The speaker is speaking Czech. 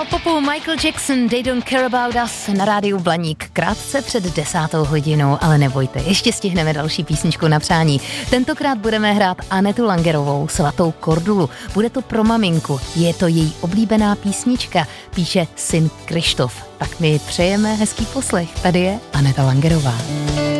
Král popu Michael Jackson, They Don't Care About Us na rádiu Blaník krátce před 10. hodinou, ale nebojte, ještě stihneme další písničku na přání. Tentokrát budeme hrát Anetu Langerovou, Svatou Kordulu. Bude to pro maminku, je to její oblíbená písnička, píše syn Krištof. Tak my přejeme hezký poslech, tady je Aneta Langerová.